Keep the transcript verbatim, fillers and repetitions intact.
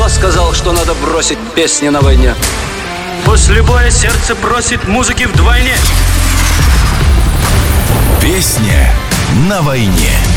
Кто сказал, что надо бросить песни на войне? После боя сердце просит музыки вдвойне. Песня на войне.